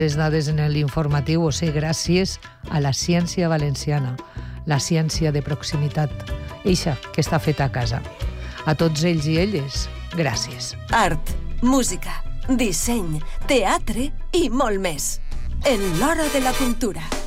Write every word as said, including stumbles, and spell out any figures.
les dades en l'informatiu, o sigui, gràcies a la ciència valenciana, la ciència de proximitat, eixa que està feta a casa. A tots ells i elles, gràcies. Art, música, disseny, teatre i molt més. En l'Hora de la Cultura.